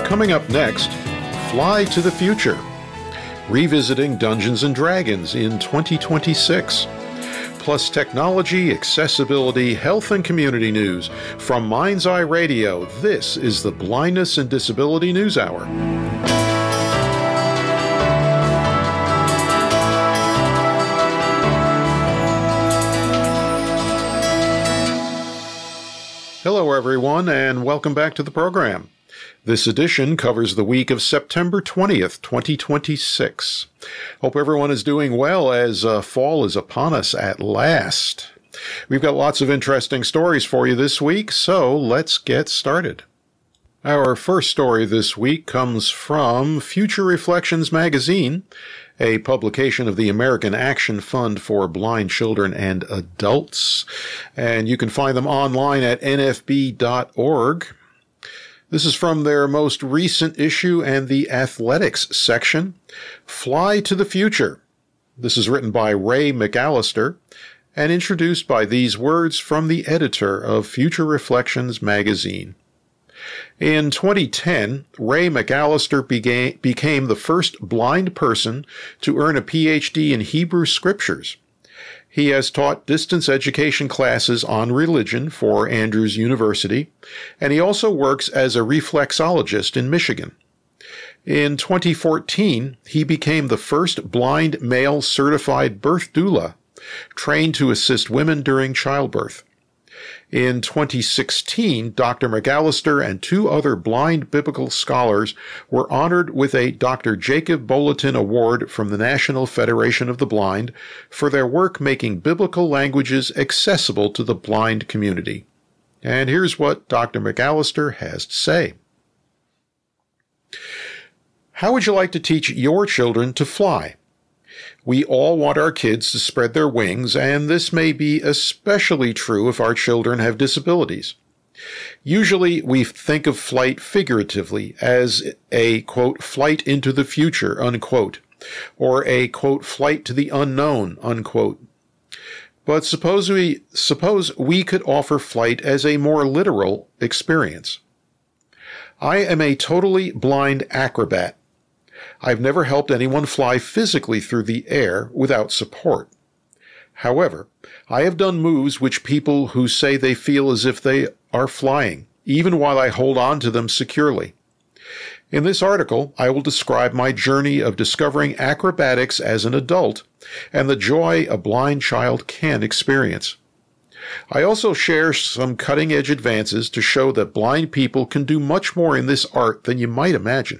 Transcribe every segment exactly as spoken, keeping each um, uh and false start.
Coming up next, Fly to the Future, revisiting Dungeons and Dragons in twenty twenty-six. Plus technology, accessibility, health, and community news. From Mind's Eye Radio, this is the Blindness and Disability News Hour. Hello, everyone, and welcome back to the program. This edition covers the week of September twentieth, twenty twenty-six. Hope everyone is doing well as uh, fall is upon us at last. We've got lots of interesting stories for you this week, so let's get started. Our first story this week comes from Future Reflections magazine, a publication of the American Action Fund for Blind Children and Adults, and you can find them online at N F B dot org. This is from their most recent issue and the athletics section, Fly to the Future. This is written by Ray McAllister and introduced by these words from the editor of Future Reflections magazine. In twenty ten, Ray McAllister began, became the first blind person to earn a P H D in Hebrew Scriptures. He has taught distance education classes on religion for Andrews University, and he also works as a reflexologist in Michigan. In twenty fourteen, he became the first blind male certified birth doula, trained to assist women during childbirth. In twenty sixteen, Doctor McAllister and two other blind biblical scholars were honored with a Doctor Jacob Bulletin Award from the National Federation of the Blind for their work making biblical languages accessible to the blind community. And here's what Doctor McAllister has to say. How would you like to teach your children to fly? We all want our kids to spread their wings, and this may be especially true if our children have disabilities. Usually, we think of flight figuratively as a, quote, flight into the future, unquote, or a, quote, flight to the unknown, unquote. But suppose we, suppose we could offer flight as a more literal experience. I am a totally blind acrobat. I've never helped anyone fly physically through the air without support. However, I have done moves which people who say they feel as if they are flying, even while I hold on to them securely. In this article, I will describe my journey of discovering acrobatics as an adult and the joy a blind child can experience. I also share some cutting-edge advances to show that blind people can do much more in this art than you might imagine.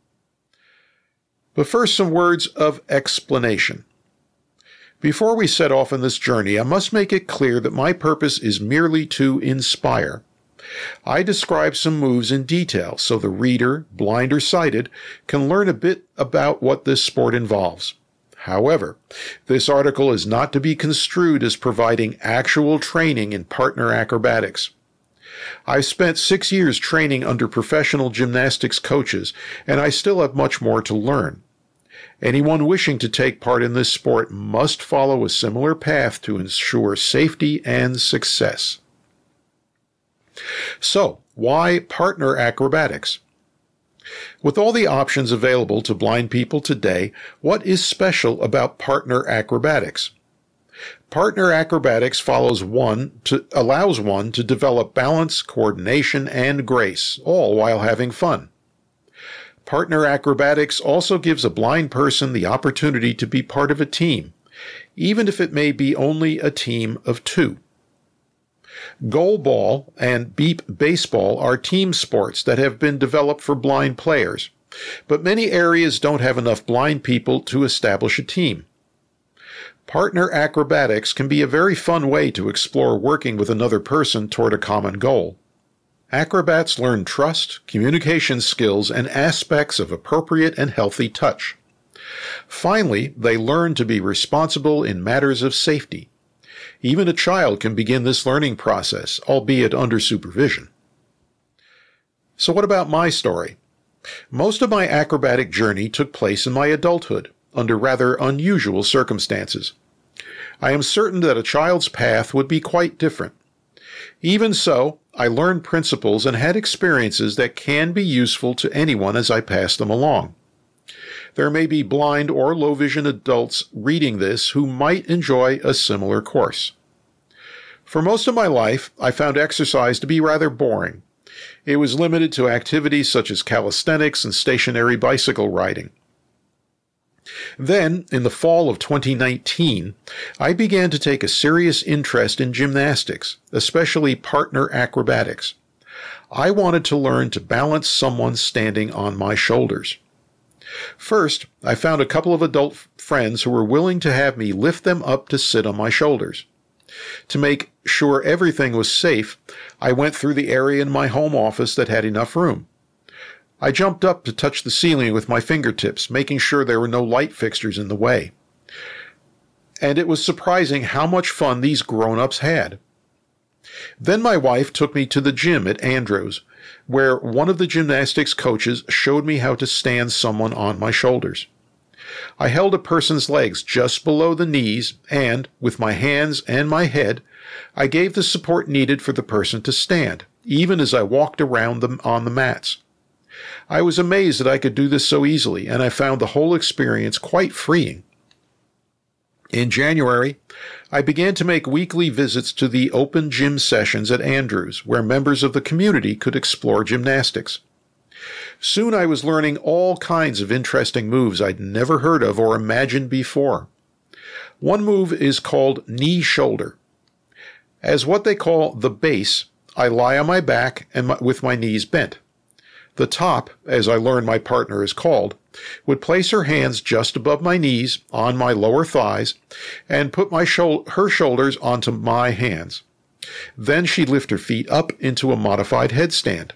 But first, some words of explanation. Before we set off on this journey, I must make it clear that my purpose is merely to inspire. I describe some moves in detail so the reader, blind or sighted, can learn a bit about what this sport involves. However, this article is not to be construed as providing actual training in partner acrobatics. I've spent six years training under professional gymnastics coaches, and I still have much more to learn. Anyone wishing to take part in this sport must follow a similar path to ensure safety and success. So, why partner acrobatics? With all the options available to blind people today, what is special about partner acrobatics? Partner acrobatics follows one to, allows one to develop balance, coordination, and grace, all while having fun. Partner acrobatics also gives a blind person the opportunity to be part of a team, even if it may be only a team of two. Goalball and beep baseball are team sports that have been developed for blind players, but many areas don't have enough blind people to establish a team. Partner acrobatics can be a very fun way to explore working with another person toward a common goal. Acrobats learn trust, communication skills, and aspects of appropriate and healthy touch. Finally, they learn to be responsible in matters of safety. Even a child can begin this learning process, albeit under supervision. So what about my story? Most of my acrobatic journey took place in my adulthood, under rather unusual circumstances. I am certain that a child's path would be quite different. Even so, I learned principles and had experiences that can be useful to anyone as I pass them along. There may be blind or low vision adults reading this who might enjoy a similar course. For most of my life, I found exercise to be rather boring. It was limited to activities such as calisthenics and stationary bicycle riding. Then, in the fall of twenty nineteen, I began to take a serious interest in gymnastics, especially partner acrobatics. I wanted to learn to balance someone standing on my shoulders. First, I found a couple of adult friends who were willing to have me lift them up to sit on my shoulders. To make sure everything was safe, I went through the area in my home office that had enough room. I jumped up to touch the ceiling with my fingertips, making sure there were no light fixtures in the way. And it was surprising how much fun these grown-ups had. Then my wife took me to the gym at Andrews, where one of the gymnastics coaches showed me how to stand someone on my shoulders. I held a person's legs just below the knees and, with my hands and my head, I gave the support needed for the person to stand, even as I walked around them on the mats. I was amazed that I could do this so easily, and I found the whole experience quite freeing. In January, I began to make weekly visits to the open gym sessions at Andrews, where members of the community could explore gymnastics. Soon I was learning all kinds of interesting moves I'd never heard of or imagined before. One move is called knee-shoulder. As what they call the base, I lie on my back and my, with my knees bent. The top, as I learned my partner is called, would place her hands just above my knees on my lower thighs and put my shou- her shoulders onto my hands. Then she'd lift her feet up into a modified headstand.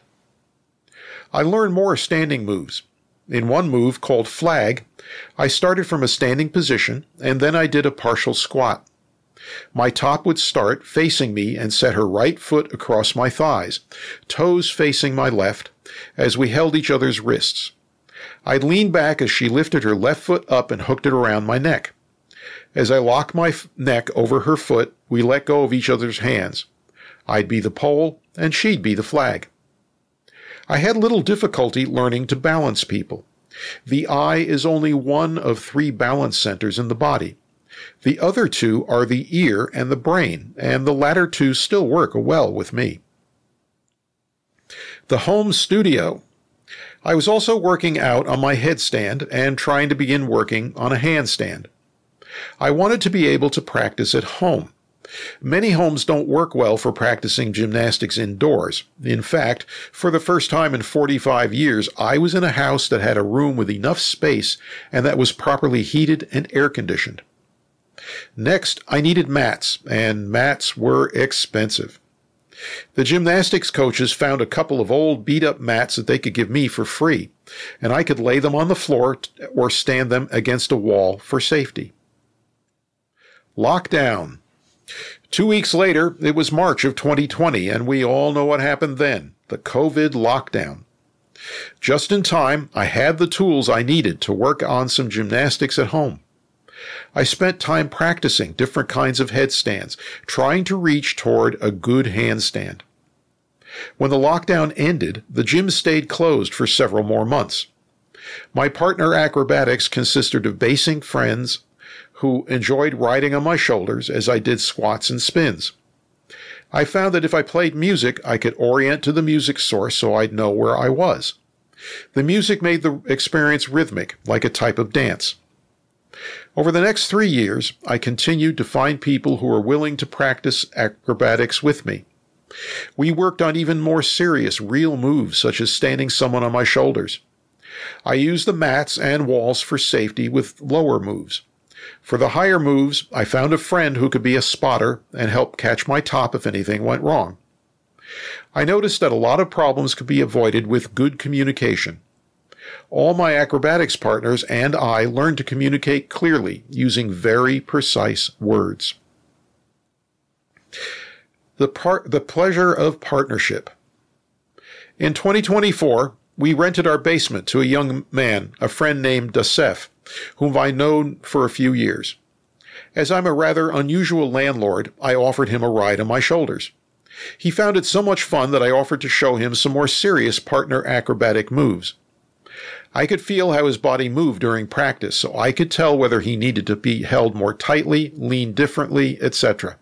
I learned more standing moves. In one move called flag, I started from a standing position and then I did a partial squat. My top would start facing me and set her right foot across my thighs, toes facing my left, as we held each other's wrists. I'd lean back as she lifted her left foot up and hooked it around my neck. As I locked my f- neck over her foot, we let go of each other's hands. I'd be the pole, and she'd be the flag. I had little difficulty learning to balance people. The eye is only one of three balance centers in the body. The other two are the ear and the brain, and the latter two still work well with me. The home studio. I was also working out on my headstand and trying to begin working on a handstand. I wanted to be able to practice at home. Many homes don't work well for practicing gymnastics indoors. In fact, for the first time in forty-five years, I was in a house that had a room with enough space and that was properly heated and air-conditioned. Next, I needed mats, and mats were expensive. The gymnastics coaches found a couple of old beat-up mats that they could give me for free, and I could lay them on the floor or stand them against a wall for safety. Lockdown. Two weeks later, it was March of twenty twenty, and we all know what happened then, the COVID lockdown. Just in time, I had the tools I needed to work on some gymnastics at home. I spent time practicing different kinds of headstands, trying to reach toward a good handstand. When the lockdown ended, the gym stayed closed for several more months. My partner acrobatics consisted of basing friends who enjoyed riding on my shoulders as I did squats and spins. I found that if I played music, I could orient to the music source so I'd know where I was. The music made the experience rhythmic, like a type of dance. Over the next three years, I continued to find people who were willing to practice acrobatics with me. We worked on even more serious, real moves, such as standing someone on my shoulders. I used the mats and walls for safety with lower moves. For the higher moves, I found a friend who could be a spotter and help catch my top if anything went wrong. I noticed that a lot of problems could be avoided with good communication. All my acrobatics partners and I learned to communicate clearly using very precise words. The, par- the pleasure of partnership. In twenty twenty-four, we rented our basement to a young man, a friend named Dasef, whom I've known for a few years. As I'm a rather unusual landlord, I offered him a ride on my shoulders. He found it so much fun that I offered to show him some more serious partner acrobatic moves. I could feel how his body moved during practice, so I could tell whether he needed to be held more tightly, lean differently, et cetera.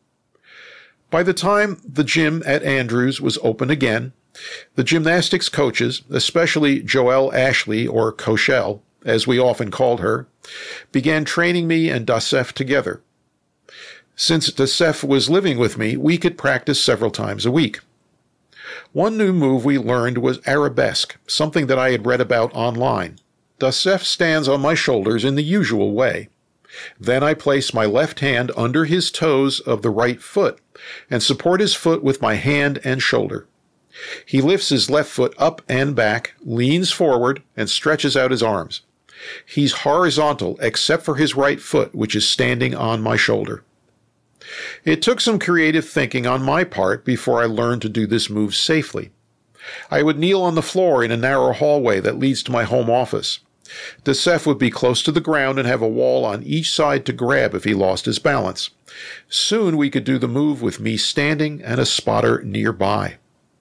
By the time the gym at Andrews was open again, the gymnastics coaches, especially Joelle Ashley, or Cochelle, as we often called her, began training me and Dasef together. Since Dasef was living with me, we could practice several times a week. One new move we learned was arabesque, something that I had read about online. Dasef stands on my shoulders in the usual way. Then I place my left hand under his toes of the right foot and support his foot with my hand and shoulder. He lifts his left foot up and back, leans forward, and stretches out his arms. He's horizontal except for his right foot, which is standing on my shoulder. It took some creative thinking on my part before I learned to do this move safely. I would kneel on the floor in a narrow hallway that leads to my home office. Dasef would be close to the ground and have a wall on each side to grab if he lost his balance. Soon we could do the move with me standing and a spotter nearby.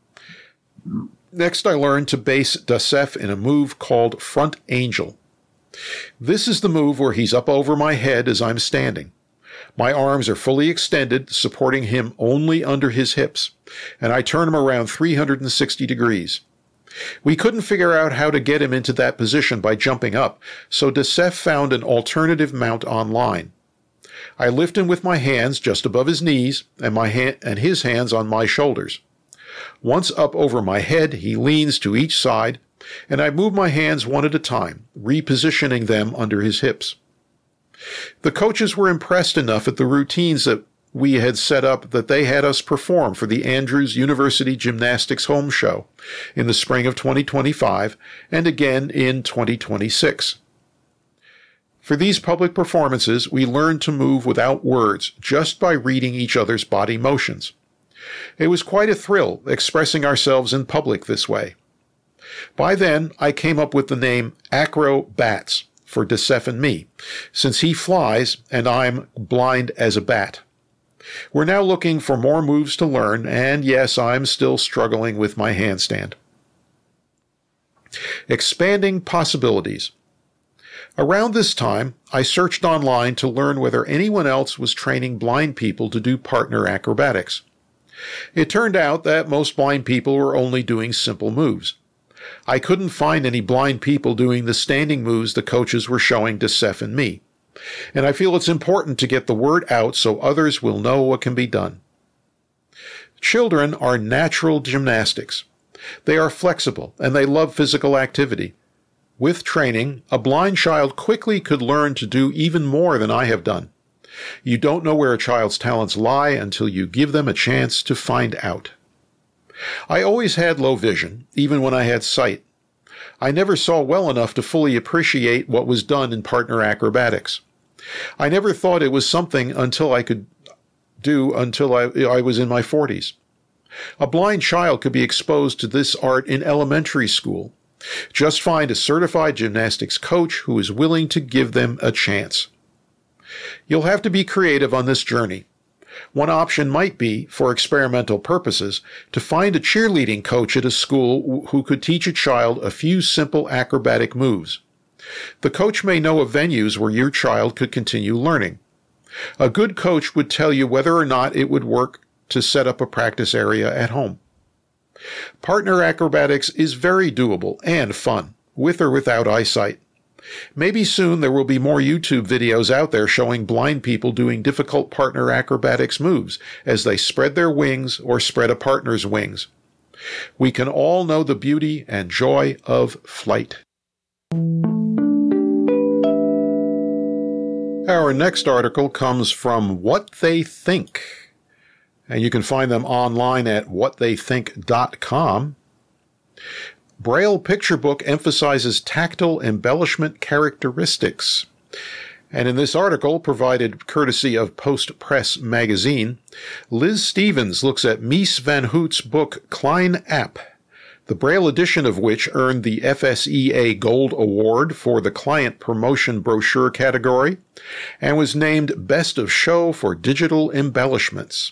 Next, I learned to base Dasef in a move called Front Angel. This is the move where he's up over my head as I'm standing. My arms are fully extended, supporting him only under his hips, and I turn him around three hundred sixty degrees. We couldn't figure out how to get him into that position by jumping up, so Dasef found an alternative mount online. I lift him with my hands just above his knees and my hand and his hands on my shoulders. Once up over my head, he leans to each side, and I move my hands one at a time, repositioning them under his hips. The coaches were impressed enough at the routines that we had set up that they had us perform for the Andrews University Gymnastics Home Show in the spring of twenty twenty-five and again in twenty twenty-six. For these public performances, we learned to move without words, just by reading each other's body motions. It was quite a thrill expressing ourselves in public this way. By then, I came up with the name Acro-Bats for Dasef and me, since he flies and I'm blind as a bat. We're now looking for more moves to learn, and yes, I'm still struggling with my handstand. Expanding possibilities. Around this time, I searched online to learn whether anyone else was training blind people to do partner acrobatics. It turned out that most blind people were only doing simple moves. I couldn't find any blind people doing the standing moves the coaches were showing Dasef and me, and I feel it's important to get the word out so others will know what can be done. Children are natural gymnastics. They are flexible, and they love physical activity. With training, a blind child quickly could learn to do even more than I have done. You don't know where a child's talents lie until you give them a chance to find out. I always had low vision, even when I had sight. I never saw well enough to fully appreciate what was done in partner acrobatics. I never thought it was something until I could do until I, I was in my forties. A blind child could be exposed to this art in elementary school. Just find a certified gymnastics coach who is willing to give them a chance. You'll have to be creative on this journey. One option might be, for experimental purposes, to find a cheerleading coach at a school who could teach a child a few simple acrobatic moves. The coach may know of venues where your child could continue learning. A good coach would tell you whether or not it would work to set up a practice area at home. Partner acrobatics is very doable and fun, with or without eyesight. Maybe soon there will be more YouTube videos out there showing blind people doing difficult partner acrobatics moves as they spread their wings or spread a partner's wings. We can all know the beauty and joy of flight. Our next article comes from What They Think, and you can find them online at what they think dot com. Braille Picture Book emphasizes tactile embellishment characteristics. And in this article, provided courtesy of Post Press magazine, Liz Stevens looks at Mies van Hout's book Klein App, the Braille edition of which earned the F S E A Gold Award for the Client Promotion Brochure category and was named Best of Show for Digital Embellishments.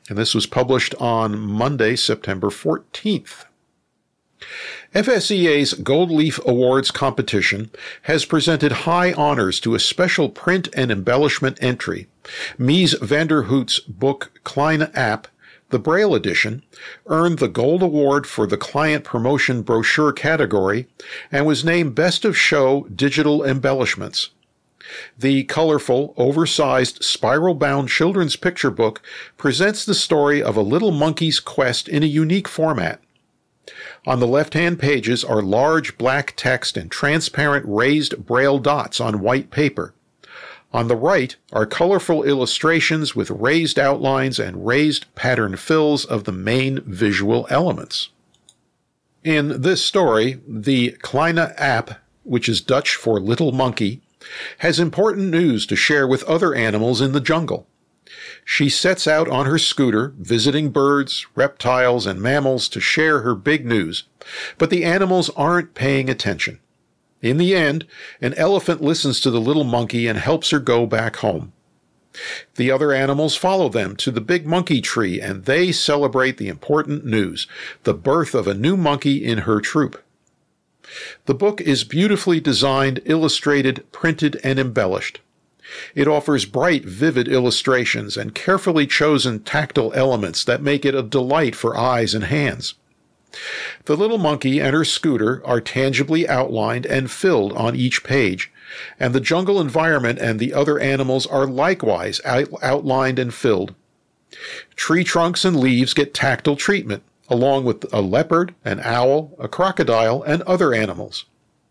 and this was published on Monday, September fourteenth. F S E A's Gold Leaf Awards competition has presented high honors to a special print and embellishment entry. Mies van der Hout's book Kleine Aap, the Braille edition, earned the Gold Award for the Client Promotion Brochure category and was named Best of Show Digital Embellishments. The colorful, oversized, spiral-bound children's picture book presents the story of a little monkey's quest in a unique format. On the left-hand pages are large black text and transparent raised braille dots on white paper. On the right are colorful illustrations with raised outlines and raised pattern fills of the main visual elements. In this story, the Kleine Aap, which is Dutch for little monkey, has important news to share with other animals in the jungle. She sets out on her scooter, visiting birds, reptiles, and mammals to share her big news, but the animals aren't paying attention. In the end, an elephant listens to the little monkey and helps her go back home. The other animals follow them to the big monkey tree, and they celebrate the important news, the birth of a new monkey in her troop. The book is beautifully designed, illustrated, printed, and embellished. It offers bright, vivid illustrations and carefully chosen tactile elements that make it a delight for eyes and hands. The little monkey and her scooter are tangibly outlined and filled on each page, and the jungle environment and the other animals are likewise out- outlined and filled. Tree trunks and leaves get tactile treatment, along with a leopard, an owl, a crocodile, and other animals.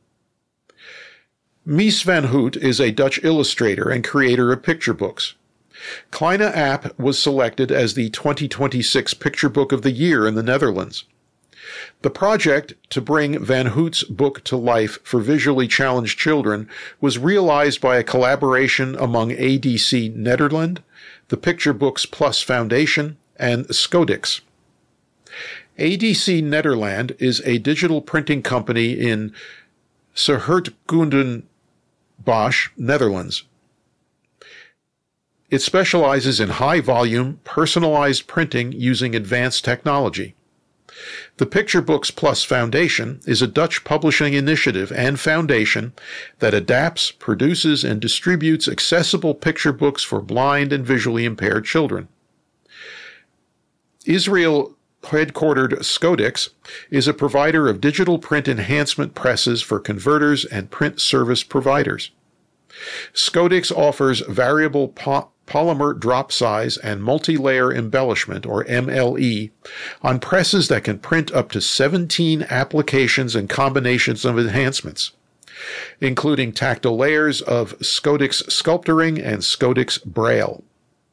Mies van Hout is a Dutch illustrator and creator of picture books. Kleine Aap was selected as the twenty twenty-six Picture Book of the Year in the Netherlands. The project to bring Van Hout's book to life for visually challenged children was realized by a collaboration among A D C Nederland, the Picture Books Plus Foundation, and Scodix. A D C Nederland is a digital printing company in Hertogenbosch, Netherlands. It specializes in high-volume, personalized printing using advanced technology. The Picture Books Plus Foundation is a Dutch publishing initiative and foundation that adapts, produces, and distributes accessible picture books for blind and visually impaired children. Israel headquartered Scodix is a provider of digital print enhancement presses for converters and print service providers. Scodix offers variable po- polymer drop size and multi-layer embellishment, or M L E, on presses that can print up to seventeen applications and combinations of enhancements, including tactile layers of Scodix Sculpturing and Scodix Braille.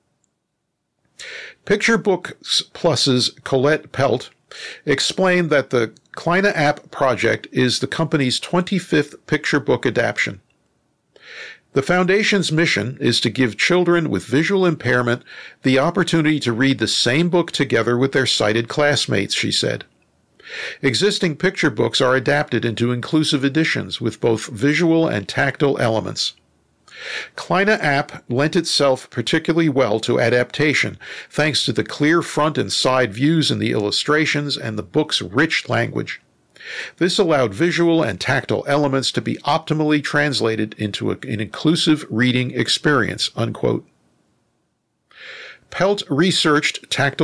Picture Books Plus's Colette Pelt explained that the Kleine Aap project is the company's twenty-fifth picture book adaptation. The Foundation's mission is to give children with visual impairment the opportunity to read the same book together with their sighted classmates, she said. Existing picture books are adapted into inclusive editions with both visual and tactile elements. Kleine Aap lent itself particularly well to adaptation, thanks to the clear front and side views in the illustrations and the book's rich language. This allowed visual and tactile elements to be optimally translated into a, an inclusive reading experience, unquote. Pelt researched tactile